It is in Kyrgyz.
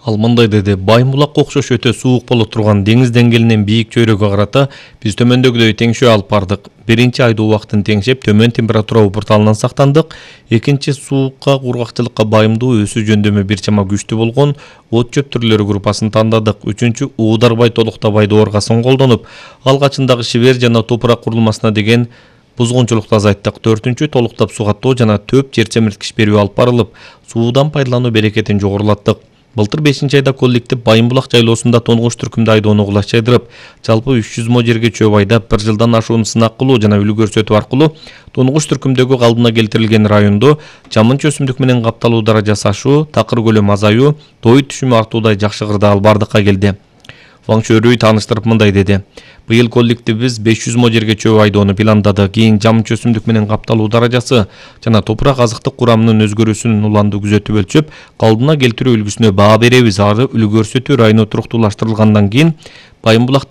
Ал мындай деди: Байымбулакка окшош өтө суук боло турган деңиз деңгээлинен бийик чөйрөгкө карата биз төмөндөгүдөй теңшөө алып бардык. Биринчи айдоо убактын теңшеп, төмөн температура убурталынан сактандык. Экинчи суукка, кургакчылыкка байымдуу өсүү жөндөмү бир чама күчтүү болгон от чөп түрлөрү группасын тандадык. Үчүнчү уударбай толуктабай дооргасын колдонуп, алгачындагы шибер жана топурак курулмасына деген бузгунчулукту азайттык. Төртүнчү толуктап суу каттоо жана төп жер чемирткич берүү алып барылып, суудан пайдалануу берекетин жогорулаттык. Былтыр 5-айда коллектив Байымбулак жайлоосунда тонгуш түркүмдү айдоону кулаш жайдырып, жалпы 300 мо жерге чөп айдап, 1 жылдан ашуун сынак кылуу жана үлгү көрсөтүү аркылуу тонгуш түркүмдөгү калыбына келтирилген райондо жамынчы өсүмдүк менен капталуу даражасы ашуу, такыр көлөмү азаюу, дой түшүмү артуудай жакшы кырдаал бардыкка келди. Ваң Чөрүй тааныштырып мындай деди: Быйыл коллективибиз 500 мо жерге чөп айдоону пландады. Кийин жамынчы өсүмдүк менен капталуу даражасы жана топурак азыктык курамынын өзгөрүүсүн уланды күзөтүп өлчөп, калыбына келтирүү үлгүсүнө баа беребиз. Ары үлгү көрсөтүү району туруктуулаштырылгандан кийин Байымбулакта